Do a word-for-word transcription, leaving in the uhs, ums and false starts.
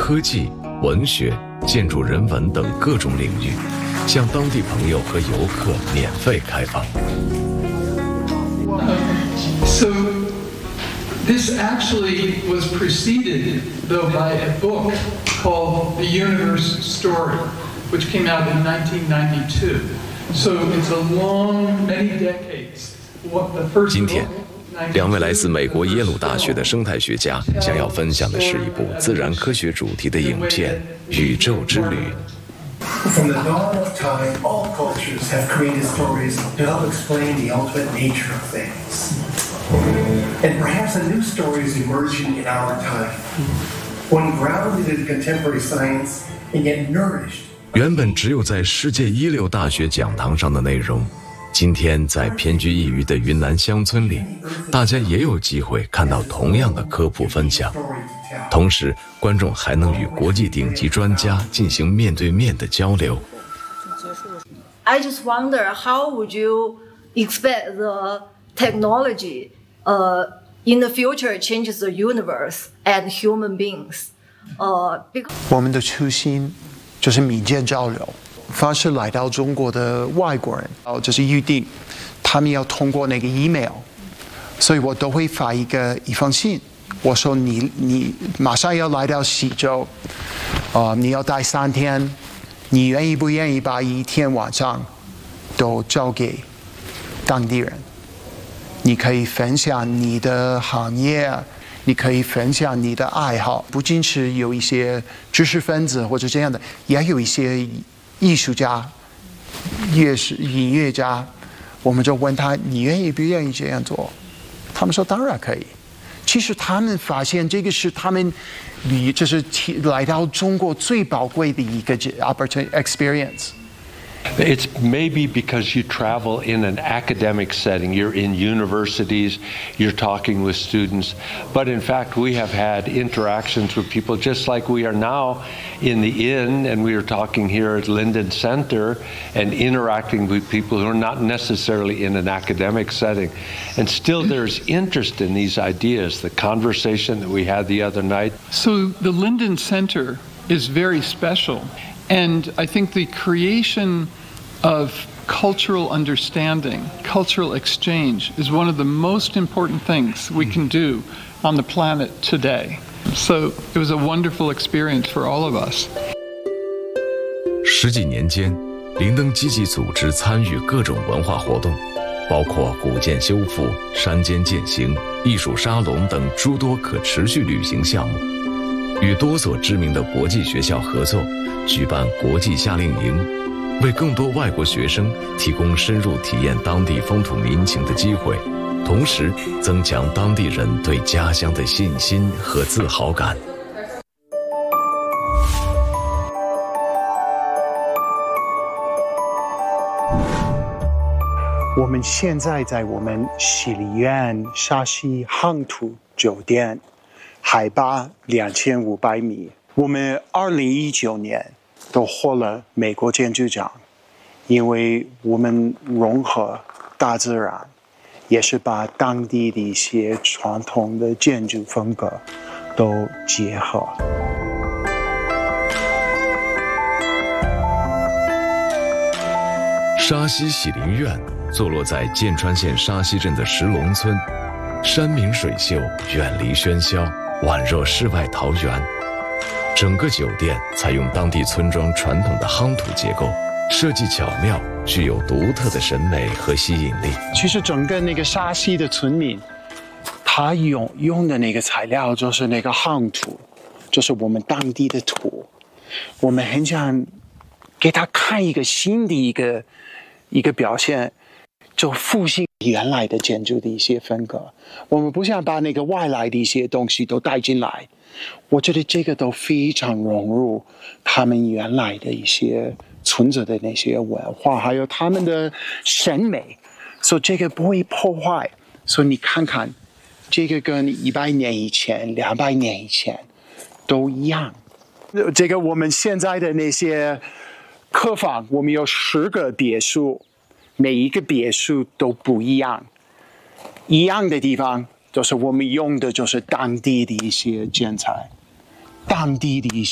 科技、文学、建筑人文等各种领域，向当地朋友和游客免费开放。 So this actually was preceded, though, by a book called The Universe Story, which came out in nineteen ninety-two. So it's a long, many decades. What the first 今天，两位来自美国耶鲁大学的生态学家将要分享的是一部自然科学主题的影片《宇宙之旅》。 From the dawn of time, all cultures have created stories to help explain the ultimate nature of things. And perhaps a new story is emerging in our time, one grounded in contemporary science and yet nourished. 原本只有在世界一流大学讲堂上的内容，今天在偏居一隅的云南乡村里，大家也有机会看到同样的科普分享。同时，观众还能与国际顶级专家进行面对面的交流。 I just wonder how would you expect the technology, uh, in the future changes the universe and human beings. Uh, because 我们的初心就是民间交流。凡是来到中国的外国人，哦，就是预定，他们要通过那个 email， 所以我都会发一个一封信。我说你你马上要来到西周，呃，你要待三天，你愿意不愿意把一天晚上都交给当地人？你可以分享你的行业，你可以分享你的爱好，不仅是有一些知识分子或者这样的，也有一些艺术家、乐师、音乐家。我们就问他，你愿意不愿意这样做？他们说当然可以。其实他们发现这个是他们离就是来到中国最宝贵的一个 opportunity experience。 It's maybe because you travel in an academic setting. You're in universities, you're talking with students. But in fact, we have had interactions with people just like we are now in the inn, and we are talking here at Linden Center and interacting with people who are not necessarily in an academic setting. And still there's interest in these ideas, the conversation that we had the other night. So the Linden Center is very special. And I think the creation of cultural understanding, cultural exchange, is one of the most important things we can do on the planet today. So it was a wonderful experience for all of us. 十几年间，林登积极组织参与各种文化活动，包括古建修复、山间践行、艺术沙龙等诸多可持续旅行项目，与多所知名的国际学校合作，举办国际夏令营，为更多外国学生提供深入体验当地风土民情的机会，同时增强当地人对家乡的信心和自豪感。 我们现在在我们喜里苑沙溪夯土酒店，海拔两千五百米。我们二零一九年都获了美国建筑奖，因为我们融合大自然，也是把当地的一些传统的建筑风格都结合。 沙溪喜林苑坐落在剑川县沙溪镇的石龙村，山明水秀，远离喧嚣，宛若世外桃源。整个酒店采用当地村庄传统的夯土结构，设计巧妙，具有独特的审美和吸引力。 其实整个那个沙溪的村民，他用用的那个材料就是那个夯土，就是我们当地的土。我们很想给他看一个新的一个一个表现，就复兴原来的建筑的一些风格。我们不想把那个外来的一些东西都带进来。我觉得这个都非常融入他们原来的一些存着的那些文化，还有他们的审美，所以这个不会破坏。所以你看看，这个跟一百年以前、两百年以前都一样。这个我们现在的那些客房，我们有十个别墅，每一个别墅都不一样，一样的地方。就是我们用的就是当地的一些建材，当地的一些